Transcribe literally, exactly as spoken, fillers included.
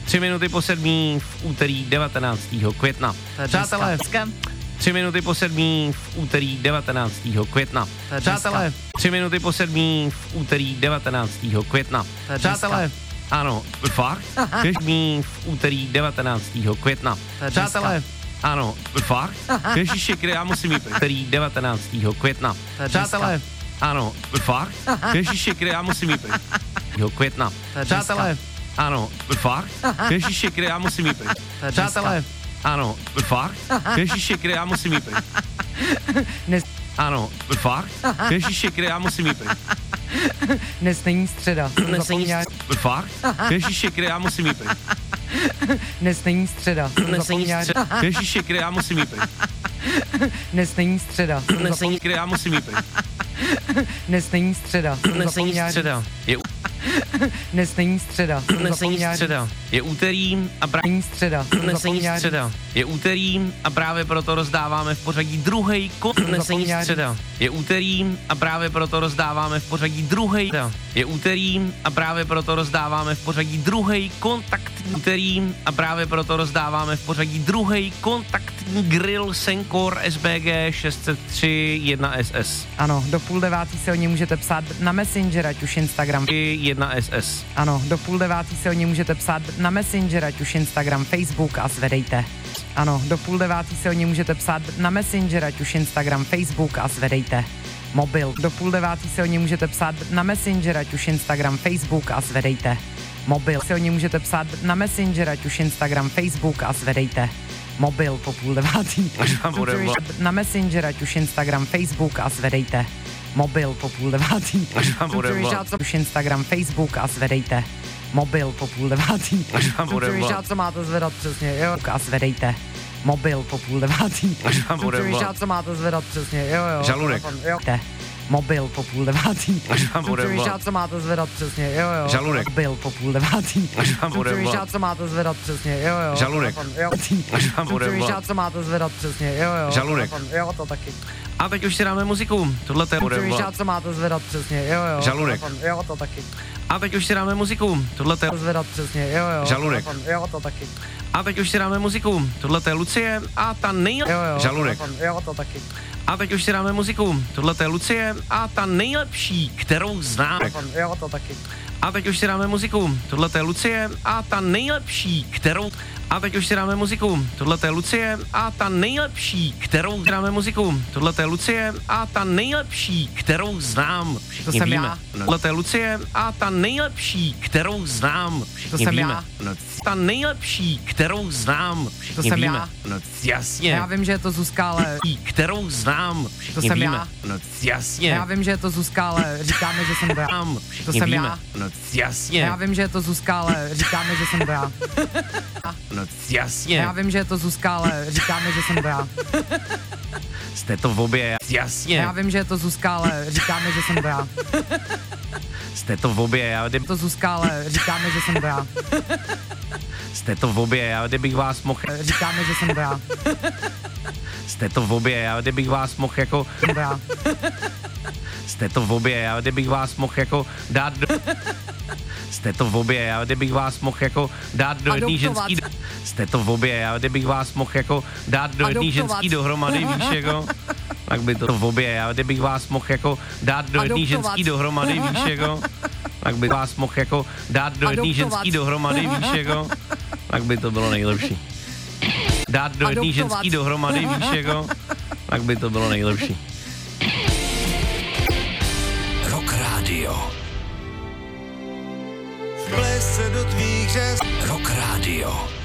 tři minuty po sedmí v úterý devatenáctého května. Přátelé, tři minuty po sedmí v úterý devatenáctého května. Přátelé, tři minuty po sedmí v úterý devatenáctého května. Přátelé, ano, fakt? Ježmí v úterý devatenáctého května. Přátelé, ano, fakt? Ježiši, já musím jít úterý devatenáctého května. Přátelé, ano, fakt? Ježiši, já musím jít května. Přátelé, ano, fakt? Ježiši, já musím jít Přátelé, ano, fakt? Ježiši, já musím jít Ano, fakt? Ježiši, já musím jít Dnes není středa. Dnes není středa. Fakt? Ježiši, já musím jít Dnes není středa. Dnes není středa. Ježiši, já musím jít Dnes není středa. Dnes není já musím jít Dnes není středa. Dnes není středa. Je Dnes není středa. Dnes není středa. Je úterý a právě není středa. Dnes není středa. Je úterý a právě proto rozdáváme v pořadí druhý kon. Dnes není středa. Je úterý a právě proto rozdáváme v pořadí druhý. Je úterý a právě proto rozdáváme v pořadí druhý kontaktní úterý a právě proto rozdáváme v pořadí druhý kontaktní grill Senkor S B G šest set tři jedna S S. Ano, do půl devátý se o ně můžete psát na Messenger, ať už Instagram. jedna S S. Ano, do půl devátý se o ně můžete psát na Messenger, ať už Instagram, Facebook a zvedejte. Ano, do půl devátý se o ně můžete psát na Messenger, ať už Instagram, Facebook a zvedejte. Mobil. Do půl devátý se o ně můžete psát na Messenger, ať už Instagram, Facebook a zvedejte. Mobil. Se o ně můžete psát na Messenger, ať už Instagram, Facebook a zvedejte. Mobil po půl devátý. Na Messenger, ať už Instagram, Facebook a zvedejte. Mobil po půl devátý. Už Instagram, Facebook a zvedejte. Mobil po půl devátý. Co máte zvedat přesně, jo? A zvedejte. Mobil po půl devátý. Co máte zvedat přesně, jo, jo. Žaludek. Mobil po půl devátý. Co máte zvedat přesně, jo, jo. Žaludek. Mobil po půl devátý. Co máte zvedat přesně, jo, jo. Žaludek. Co máte zvedat přesně, jo, jo. Žaludek. Jo, to taky. A teď už si dáme muziku. Tohle je co máte zvedat přesně, jo, jo. Žaludek. Jo, to taky. A teď už si dáme muziku. Tohle je zvedat přesně, jo, jo. Žaludek. Jo, to taky. A teď už si dáme muziku. Tohle je Lucie a ta nejlepší. Žaludek. Jo, to taky. A teď už si dáme muziku. Tohle je Lucie a ta nejlepší, kterou znám. Jo, to taky. A teď už si dáme muziku. Tohle je Lucie a ta nejlepší, kterou... A teď už si dáme muziku. Tohle je Lucie a ta nejlepší, kterou dáme muziku. Tohle je Lucie a ta nejlepší, kterou znám. Všichni to jsem víme. já. Tohle je Lucie a ta nejlepší, kterou znám. Všichni to jsem víme. já. No, ta nejlepší, kterou znám. Všichni to jsem víme. já. No, jasně. Já vím, že je to Zuzka, ale... Kterou znám. Všichni to jsem víme. já. No, jasně. Já vím, že je to Zuzka, ale říkáme, že jsem to já. Všichni to jsem víme. já. No, jasně. Já vím, že je to Zuzka, ale říkáme, že jsem to já. No, jasně. Já vím, že je to Zuzka, ale říkáme, že jsem to já. Jste to v obě, jasně. Já vím, že je to Zuzka, ale říkáme, že jsem to já. Jste to v obě, já kdyby... To Zuzka, ale říkáme, že jsem to já. Jste to v obě, já kdybych vás mohl... Říkáme, že jsem to já. Jste to v obě, já kdybych vás mohl jako... Jsem to já. Jste to v obě, já kdybych vás mohl jako dát do... Jste to v obě, já kdybych vás mohl jako dát do jedný ženský... Jste to v obě, já kdybych vás mohl jako dát do jedný ženský dohromady, víš, jako... Tak by to v obě, já kdybych vás mohl jako dát do jedný ženský dohromady, víš, jako... Tak by vás mohl jako dát do jedný ženský dohromady, víš, jako... Tak by to bylo nejlepší. Dát do jedný ženský dohromady, víš, jako... Tak by to bylo nejlepší. Rock Radio. Vplést se do tvých řez. Rock Radio.